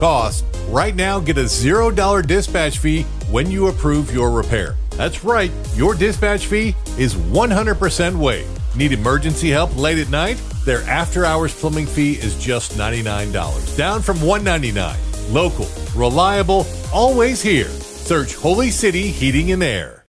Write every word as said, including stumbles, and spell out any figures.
cost. Right now, get a zero dollar dispatch fee when you approve your repair. That's right, your dispatch fee is one hundred percent waived. Need emergency help late at night? Their after-hours plumbing fee is just ninety-nine dollars, down from one hundred ninety-nine dollars. Local, reliable, always here. Search Holy City Heating and Air.